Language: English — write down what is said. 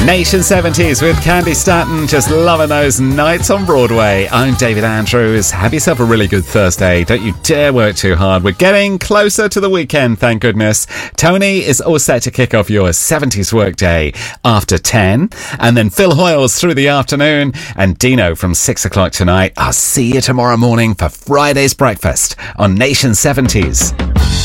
Nation 70s with Candy Staton, just loving those nights on Broadway. I'm David Andrews. Have yourself a really good Thursday. Don't you dare work too hard. We're getting closer to the weekend, thank goodness. Tony is all set to kick off your 70s workday after 10. And then Phil Hoyles through the afternoon and Dino from 6 o'clock tonight. I'll see you tomorrow morning for Friday's breakfast on Nation 70s.